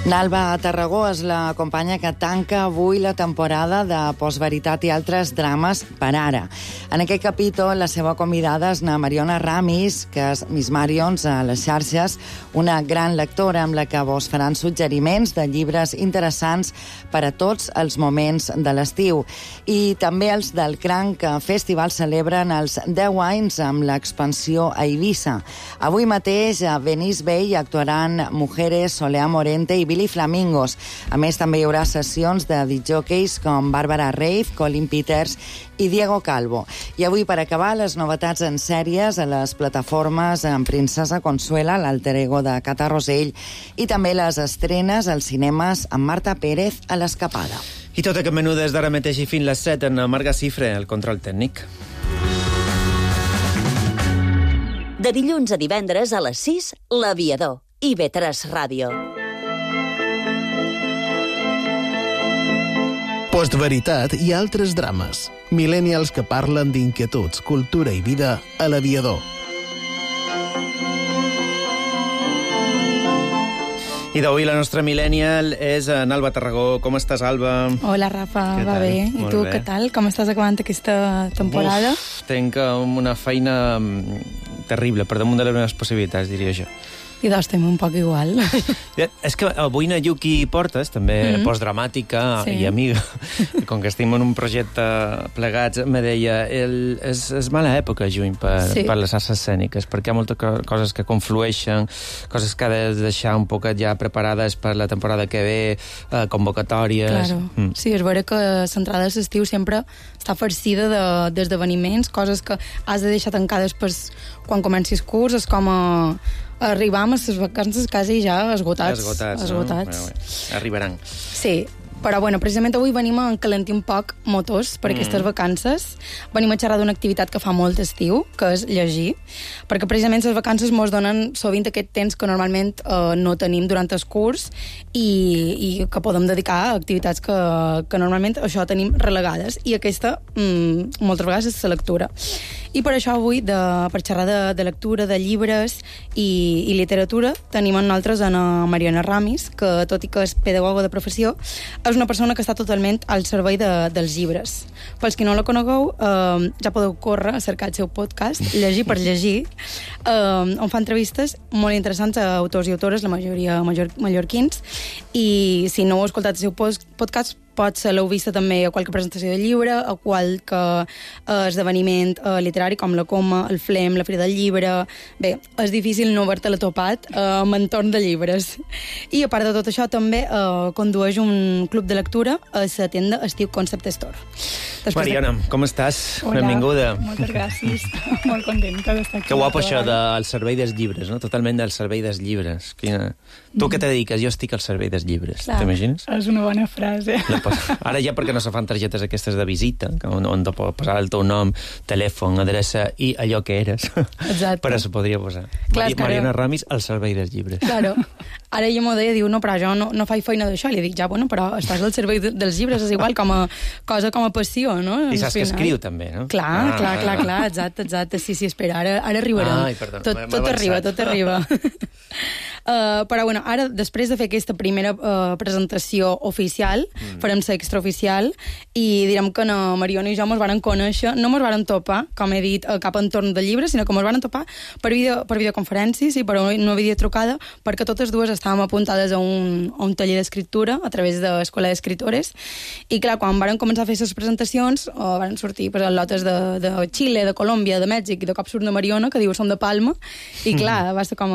Nalba Tarragó és la companya que tanca avui la temporada de Postveritat i altres drames per ara. En aquest capítol, la seva convidada és na Mariona Ramis, que és Miss Marions a les xarxes, una gran lectora amb la que vos faran suggeriments de llibres interessants per a tots els moments de l'estiu. I també els del Cranc Festival celebren els 10 anys amb l'expansió a Eivissa. Avui mateix a Venice Bay actuaran Mujeres, Soleá Morente i Billy Flamingos. A més, també hi haurà sessions de disjòqueis com Bàrbara Reif, Colin Peters i Diego Calvo. I avui, per acabar, les novetats en sèries a les plataformes en Princesa Consuela, l'alter ego de Cata Rosell, i també les estrenes als cinemes amb Marta Pérez a l'Escapada. I tot aquest menú des d'ara mateix i fins les 7 en Marga Cifre, el control tècnic. De dilluns a divendres a les 6, L'Aviador, IB3 Ràdio. Postveritat i altres drames. Millennials que parlen d'inquietuds, cultura i vida a L'Aviador. I d'avui la nostra millennial és Nalba Tarragó. Com estàs, Alba? Hola, Rafa. Va bé. I tu, què tal? Com estàs acabant aquesta temporada? Tenc una feina terrible, per damunt de les meves possibilitats, diria jo. I doncs estem un poc igual. És que avui na Yuki Portes, també postdramàtica i amiga, com que estem en un projecte plegats, me deia és mala època, juny, per les arts escèniques, perquè hi ha moltes coses que conflueixen, coses que has de deixar un poc ja preparades per la temporada que ve, convocatòries... Claro. Sí, és vera que l'entrada de l'estiu sempre està farcida d'esdeveniments, coses que has de deixar tancades quan comencis curs, és com arribar a les vacances quasi ja esgotats. Arribaran. Sí, però bueno, precisament avui venim a encalentir un poc motors per aquestes vacances. Venim a xerrar d'una activitat que fa molt estiu, que és llegir, perquè precisament les vacances mos donen sovint aquest temps que normalment no tenim durant el curs i que podem dedicar a activitats que normalment això tenim relegades, i aquesta moltes vegades és la lectura. I per això avui, per xerrar de lectura, de llibres i literatura, tenim amb nosaltres a Mariona Ramis, que tot i que és pedagoga de professió, és una persona que està totalment al servei dels llibres. Pels qui no la conegueu, ja podeu córrer a cercar el seu podcast, Llegir per llegir, on fa entrevistes molt interessants a autors i autores, la majoria mallorquins, i si no heu escoltat el seu podcast, potser l'heu vista també a qualque presentació de llibre, a qualque esdeveniment literari com la Coma, el Flem, la Fira del Llibre... Bé, és difícil no haver-te-la topat amb entorn de llibres. I a part de tot això també condueix un club de lectura a la tenda Estiu Concept Store. Mariona, com estàs? Hola, benvinguda. Moltes gràcies. Molt contenta d'estar aquí. Que guapo això del servei dels llibres, no? Totalment del servei dels llibres. Tu què te dediques? Jo estic al servei dels llibres. T'imagines? És una bona frase. Ara ja perquè no se fan targetes aquestes de visita, on te pot posar el teu nom, telèfon, adreça i allò que eres. Exacte. Però se podria posar. Mariona Ramis al servei dels llibres. Claro. Ara ella m'ho deia, diu, no, però jo no faig feina d'això. I li dic, ja, bueno, però estàs al servei dels llibres, és igual, com a cosa, com a passió, no? I saps que escriu, també, no? Clar, exacte. Sí, espera, ara arribarem. Ai, perdó, tot arriba. Però, bueno, ara, després de fer aquesta primera presentació oficial, farem la extraoficial, i direm que no, Mariona i jo mos varen conèixer, no mos varen topar, com he dit, cap entorn de llibres, sinó que mos varen topar per videoconferències i per una videotrucada, perquè totes dues estàvem apuntades a un taller d'escriptura a través de l'Escola d'Escriptores, i clar, quan varen començar a fer les presentacions, varen sortir lotes de Xile, de Colòmbia, de Mèxic, i de cop surt una Mariona que diu som de Palma, i clar, va ser com